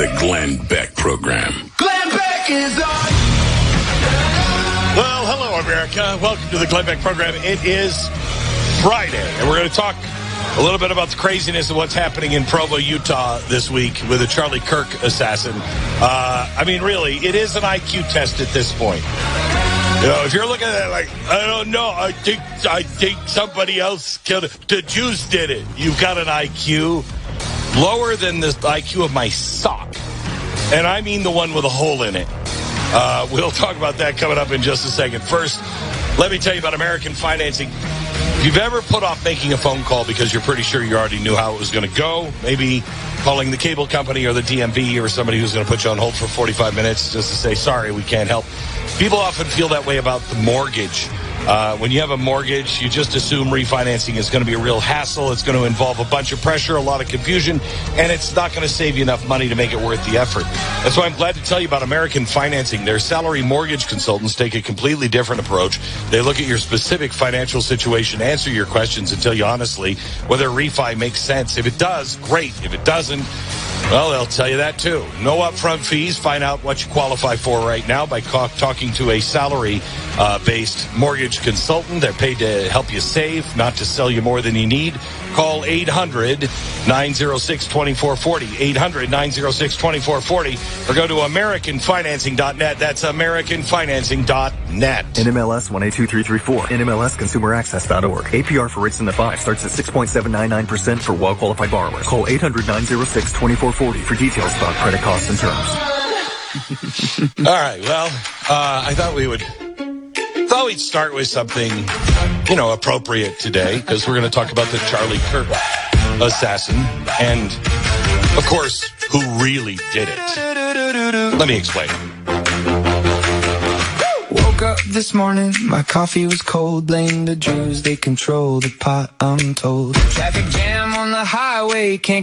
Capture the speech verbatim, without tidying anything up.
The Glenn Beck Program. Glenn Beck is on. Well, hello, America. Welcome to the Glenn Beck Program. It is Friday, and we're going to talk a little bit about the craziness of what's happening in Provo, Utah this week with the Charlie Kirk assassin. Uh, I mean, really, it is an I Q test at this point. You know, if you're looking at it like, I don't know, I think I think somebody else killed it. The Jews did it. You've got an I Q lower than the I Q of my sock. And I mean the one with a hole in it. Uh, we'll talk about that coming up in just a second. First, let me tell you about American Financing. If you've ever put off making a phone call because you're pretty sure you already knew how it was going to go, maybe calling the cable company or the D M V or somebody who's going to put you on hold for forty-five minutes just to say, sorry, we can't help. People often feel that way about the mortgage. Uh, when you have a mortgage, you just assume refinancing is going to be a real hassle. It's going to involve a bunch of pressure, a lot of confusion, and it's not going to save you enough money to make it worth the effort. That's why I'm glad to tell you about American Financing. Their salary mortgage consultants take a completely different approach. They look at your specific financial situation, answer your questions, and tell you honestly whether refi makes sense. If it does, great. If it doesn't, well, they'll tell you that too. No upfront fees. Find out what you qualify for right now by ca- talking to a salary-based uh, mortgage consultant. They're paid to help you save, not to sell you more than you need. Call eight hundred, nine oh six, two four four oh, eight hundred, nine oh six, two four four oh, or go to american financing dot net. That's american financing dot net. N M L S one eight two three three four, N M L S consumer access dot org. A P R for rates in the five starts at six point seven nine nine percent for well-qualified borrowers. Call eight hundred, nine oh six, two four four oh for details about credit costs and terms. All right, well, uh, I thought we would... thought we'd start with something, you know, appropriate today, because we're going to talk about the Charlie Kirk assassin and, of course, who really did it. Let me explain. Woke up this morning, my coffee was cold. Blame the Jews, they control the pot, I'm told. Traffic jam on the highway, can't